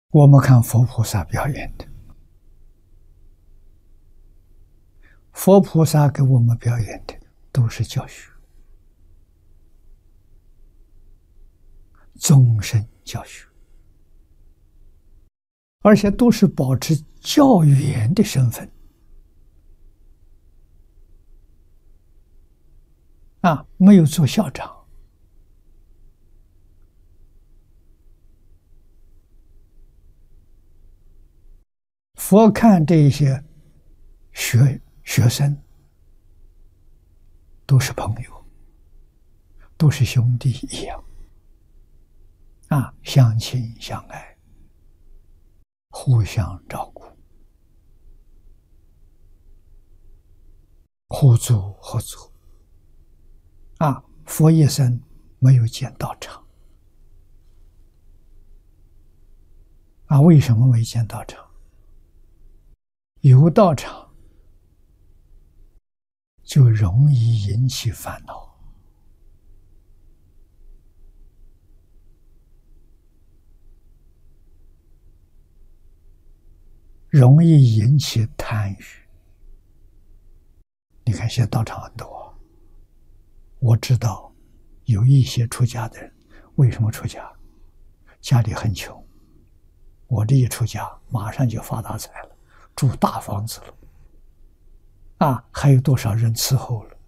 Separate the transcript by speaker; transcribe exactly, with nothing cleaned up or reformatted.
Speaker 1: 我们看佛菩萨表演的，佛菩萨给我们表演的都是教学，终身教学，而且都是保持教员的身份啊，没有做校长。佛看这些学学生都是朋友，都是兄弟一样啊，相亲相爱，互相照顾，互助合作啊。佛一生没有建道场啊，为什么没建道场？有道场就容易引起烦恼，容易引起贪欲。你看现在道场很多，我知道有一些出家的人，为什么出家？家里很穷，我这一出家马上就发大财了，住大房子了啊，还有多少人伺候了？